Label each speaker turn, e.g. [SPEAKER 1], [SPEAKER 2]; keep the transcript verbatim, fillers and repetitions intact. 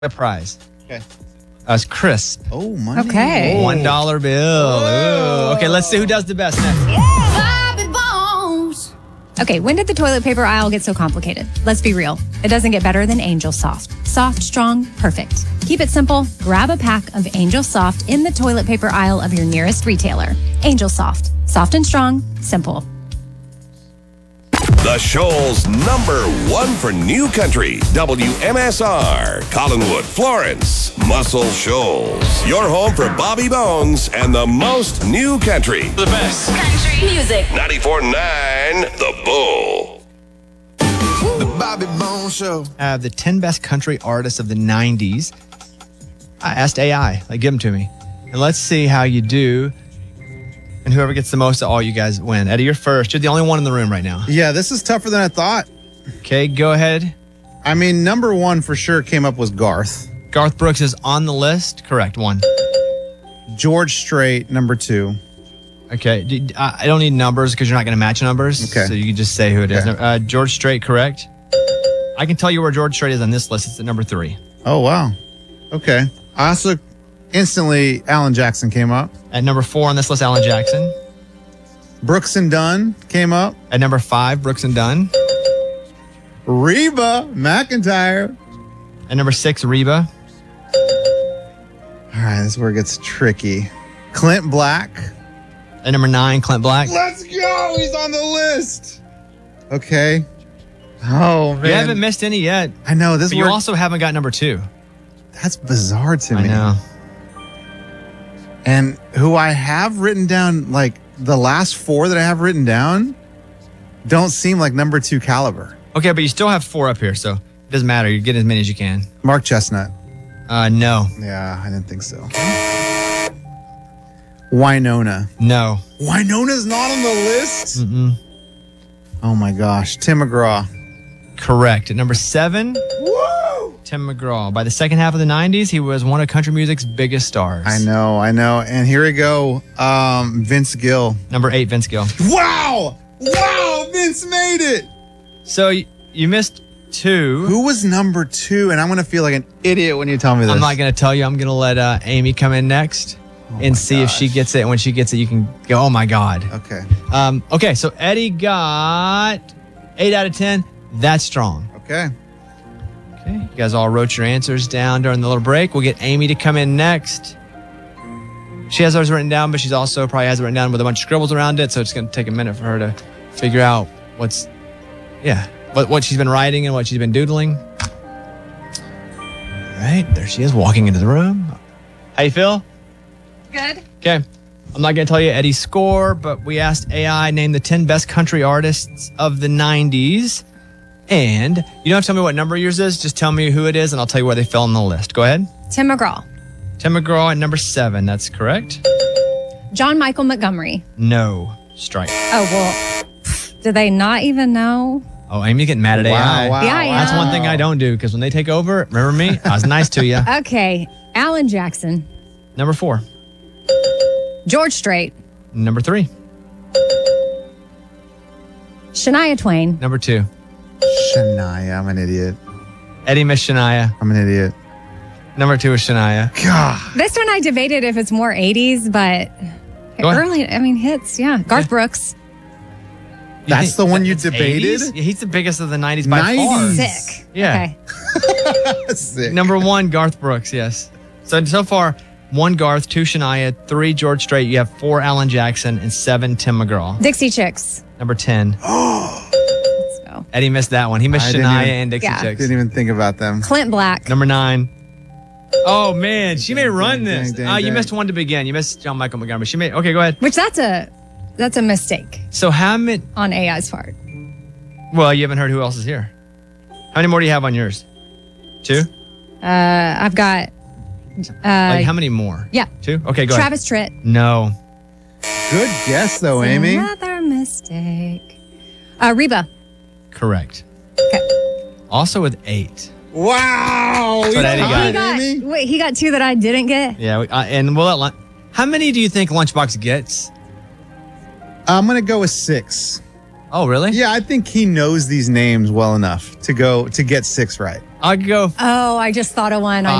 [SPEAKER 1] a prize.
[SPEAKER 2] Okay.
[SPEAKER 1] That was crisp.
[SPEAKER 2] Oh, money.
[SPEAKER 3] Okay.
[SPEAKER 1] One dollar bill. Ooh. Okay, let's see who does the best next.
[SPEAKER 3] Bobby Bones. Okay, when did the toilet paper aisle get so complicated? Let's be real. It doesn't get better than Angel Soft. Soft, strong, perfect. Keep it simple. Grab a pack of Angel Soft in the toilet paper aisle of your nearest retailer. Angel Soft. Soft and strong. Simple.
[SPEAKER 4] The Shoals number one for new country, W M S R, Collinwood, Florence, Muscle Shoals. Your home for Bobby Bones and the most new country.
[SPEAKER 5] The best
[SPEAKER 6] country music.
[SPEAKER 4] ninety-four point nine The Bull.
[SPEAKER 7] The Bobby Bones Show.
[SPEAKER 1] Uh, the ten best country artists of the nineties. I asked A I, like, give them to me. And let's see how you do. And whoever gets the most of all, you guys win. Eddie, you're first. You're the only one in the room right now.
[SPEAKER 2] Yeah, this is tougher than I thought.
[SPEAKER 1] Okay, go ahead.
[SPEAKER 2] I mean, number one for sure came up was Garth.
[SPEAKER 1] Garth Brooks is on the list. Correct, one.
[SPEAKER 2] George Strait, number two.
[SPEAKER 1] Okay, d- I I don't need numbers because you're not going to match numbers.
[SPEAKER 2] Okay.
[SPEAKER 1] So you can just say who it is.
[SPEAKER 2] Okay.
[SPEAKER 1] Uh, George Strait, correct. I can tell you where George Strait is on this list. It's at number three.
[SPEAKER 2] Oh, wow. Okay. I also instantly, Alan Jackson came up.
[SPEAKER 1] At number four on this list, Alan Jackson.
[SPEAKER 2] Brooks and Dunn came up.
[SPEAKER 1] At number five, Brooks and Dunn.
[SPEAKER 2] Reba McEntire.
[SPEAKER 1] At number six, Reba.
[SPEAKER 2] All right, this is where it gets tricky. Clint Black.
[SPEAKER 1] At number nine, Clint Black.
[SPEAKER 2] Let's go. He's on the list. Okay. Oh, man.
[SPEAKER 1] You haven't missed any yet.
[SPEAKER 2] I know. This
[SPEAKER 1] But
[SPEAKER 2] is
[SPEAKER 1] you
[SPEAKER 2] where,
[SPEAKER 1] also haven't got number two.
[SPEAKER 2] That's bizarre to me.
[SPEAKER 1] I know.
[SPEAKER 2] And who I have written down, like the last four that I have written down, don't seem like number two caliber.
[SPEAKER 1] Okay, but you still have four up here, so it doesn't matter. You get as many as you can.
[SPEAKER 2] Mark Chestnut.
[SPEAKER 1] Uh, no.
[SPEAKER 2] Yeah, I didn't think so. Winona.
[SPEAKER 1] No.
[SPEAKER 2] Winona's not on the list?
[SPEAKER 1] Mm-mm.
[SPEAKER 2] Oh my gosh. Tim McGraw.
[SPEAKER 1] Correct. At number seven,
[SPEAKER 2] Woo!
[SPEAKER 1] Tim McGraw. By the second half of the nineties, he was one of country music's biggest stars.
[SPEAKER 2] I know, I know. And here we go. Um, Vince Gill.
[SPEAKER 1] Number eight, Vince Gill.
[SPEAKER 2] Wow! Wow! Vince made it!
[SPEAKER 1] So y- you missed two.
[SPEAKER 2] Who was number two? And I'm going to feel like an idiot when you tell me this.
[SPEAKER 1] I'm not going to tell you. I'm going to let uh, Amy come in next
[SPEAKER 2] Oh
[SPEAKER 1] and
[SPEAKER 2] my
[SPEAKER 1] see if she
[SPEAKER 2] gosh.
[SPEAKER 1] gets it. And when she gets it, you can go, oh my God.
[SPEAKER 2] Okay.
[SPEAKER 1] Um, okay, so Eddie got eight out of ten. That's strong.
[SPEAKER 2] Okay.
[SPEAKER 1] Okay, you guys all wrote your answers down during the little break. We'll get Amy to come in next. She has ours written down, but she's also probably has it written down with a bunch of scribbles around it. So it's going to take a minute for her to figure out what's, yeah, what, what she's been writing and what she's been doodling. All right, there she is walking into the room. How you feel?
[SPEAKER 3] Good.
[SPEAKER 1] Okay. I'm not going to tell you Eddie's score, but we asked A I name the ten best country artists of the nineties. And you don't have to tell me what number yours is. Just tell me who it is, and I'll tell you where they fell on the list. Go ahead.
[SPEAKER 3] Tim McGraw.
[SPEAKER 1] Tim McGraw at number seven. That's correct.
[SPEAKER 3] John Michael Montgomery.
[SPEAKER 1] No. Strike.
[SPEAKER 3] Oh, well, do they not even know?
[SPEAKER 1] Oh, Amy getting mad at A I.
[SPEAKER 2] Wow, wow,
[SPEAKER 3] Yeah, I
[SPEAKER 2] wow.
[SPEAKER 1] That's one thing I don't do, because when they take over, remember me? I was nice to you.
[SPEAKER 3] Okay. Alan Jackson.
[SPEAKER 1] Number four.
[SPEAKER 3] George Strait.
[SPEAKER 1] Number three.
[SPEAKER 3] Shania Twain.
[SPEAKER 1] Number two.
[SPEAKER 2] Shania. I'm an idiot.
[SPEAKER 1] Eddie Miss Shania.
[SPEAKER 2] I'm an idiot.
[SPEAKER 1] Number two is Shania.
[SPEAKER 2] God.
[SPEAKER 3] This one I debated if it's more eighties, but
[SPEAKER 1] Go ahead.
[SPEAKER 3] early, I mean, hits. Yeah. Garth
[SPEAKER 1] Yeah.
[SPEAKER 3] Brooks.
[SPEAKER 1] You
[SPEAKER 2] That's
[SPEAKER 1] think
[SPEAKER 2] the one you
[SPEAKER 1] that's
[SPEAKER 2] debated?
[SPEAKER 1] eighties? Yeah, he's the biggest of the nineties by far.
[SPEAKER 2] nineties.
[SPEAKER 3] Sick.
[SPEAKER 1] Yeah.
[SPEAKER 3] Okay.
[SPEAKER 2] Sick.
[SPEAKER 1] Number one, Garth Brooks, yes. So, so far, one Garth, two Shania, three George Strait. You have four Alan Jackson and seven Tim McGraw.
[SPEAKER 3] Dixie Chicks.
[SPEAKER 1] Number ten.
[SPEAKER 3] Let's go.
[SPEAKER 1] Eddie missed that one. He missed
[SPEAKER 2] I didn't
[SPEAKER 1] Shania
[SPEAKER 2] even-
[SPEAKER 1] and Dixie
[SPEAKER 3] Yeah.
[SPEAKER 1] Chicks.
[SPEAKER 2] Didn't even think about them.
[SPEAKER 3] Clint Black.
[SPEAKER 1] Number nine. Oh, man. She may
[SPEAKER 2] Dang,
[SPEAKER 1] run
[SPEAKER 2] dang,
[SPEAKER 1] this.
[SPEAKER 2] dang,
[SPEAKER 1] Uh, you
[SPEAKER 2] dang.
[SPEAKER 1] missed one to begin. You missed John Michael Montgomery. She may. Okay, go ahead.
[SPEAKER 3] Which that's a that's a mistake
[SPEAKER 1] So, how many.
[SPEAKER 3] on A I's part.
[SPEAKER 1] Well, you haven't heard who else is here. How many more do you have on yours? Two?
[SPEAKER 3] Uh, I've got uh,
[SPEAKER 1] Like, how many more?
[SPEAKER 3] yeah.
[SPEAKER 1] Two? Okay, go
[SPEAKER 3] Travis Tritt.
[SPEAKER 1] ahead. No.
[SPEAKER 2] Good guess, though, Amy.
[SPEAKER 3] Another mistake. Uh, Reba.
[SPEAKER 1] Correct.
[SPEAKER 3] Okay.
[SPEAKER 1] Also with eight.
[SPEAKER 2] Wow.
[SPEAKER 1] That's what Eddie got.
[SPEAKER 3] He got
[SPEAKER 2] Amy.
[SPEAKER 3] wait. He got two that I didn't get.
[SPEAKER 1] Yeah, we, uh, and we'll let Lun- how many do you think Lunchbox gets?
[SPEAKER 2] I'm going to go with six.
[SPEAKER 1] Oh, really?
[SPEAKER 2] Yeah, I think he knows these names well enough to go to get six right.
[SPEAKER 1] I'll go.
[SPEAKER 3] Oh, I just thought of one. I